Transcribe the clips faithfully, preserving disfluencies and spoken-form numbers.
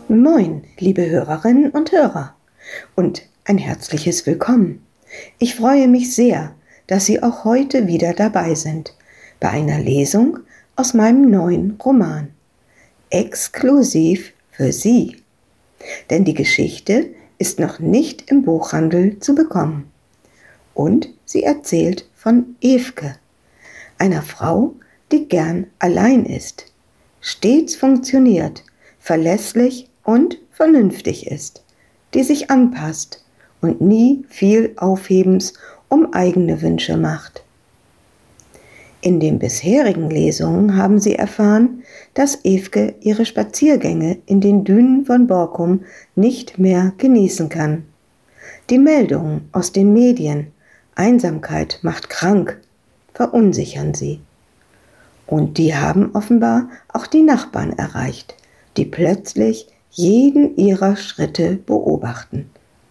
Moin, liebe Hörerinnen und Hörer und ein herzliches Willkommen. Ich freue mich sehr, dass Sie auch heute wieder dabei sind bei einer Lesung aus meinem neuen Roman. Exklusiv für Sie. Denn die Geschichte ist noch nicht im Buchhandel zu bekommen. Und sie erzählt von Ewke, einer Frau, die gern allein ist, stets funktioniert, verlässlich und vernünftig ist, die sich anpasst und nie viel Aufhebens um eigene Wünsche macht. In den bisherigen Lesungen haben Sie erfahren, dass Ewke ihre Spaziergänge in den Dünen von Borkum nicht mehr genießen kann. Die Meldungen aus den Medien, Einsamkeit macht krank, verunsichern sie. Und die haben offenbar auch die Nachbarn erreicht, die plötzlich jeden ihrer Schritte beobachten.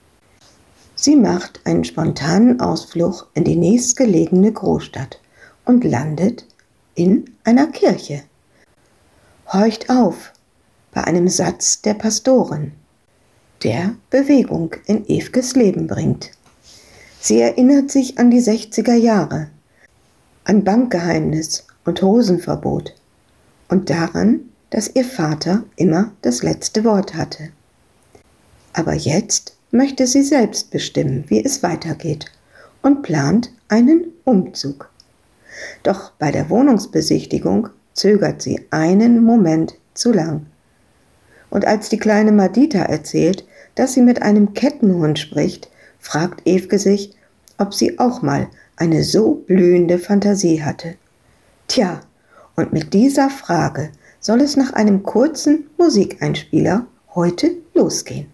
Sie macht einen spontanen Ausflug in die nächstgelegene Großstadt und landet in einer Kirche. Horcht auf bei einem Satz der Pastorin, der Bewegung in Ewkes Leben bringt. Sie erinnert sich an die sechziger Jahre, an Bankgeheimnis und Hosenverbot und daran, dass ihr Vater immer das letzte Wort hatte. Aber jetzt möchte sie selbst bestimmen, wie es weitergeht und plant einen Umzug. Doch bei der Wohnungsbesichtigung zögert sie einen Moment zu lang. Und als die kleine Madita erzählt, dass sie mit einem Kettenhund spricht, fragt Ewke sich, ob sie auch mal eine so blühende Fantasie hatte. Tja, und mit dieser Frage soll es nach einem kurzen Musikeinspieler heute losgehen.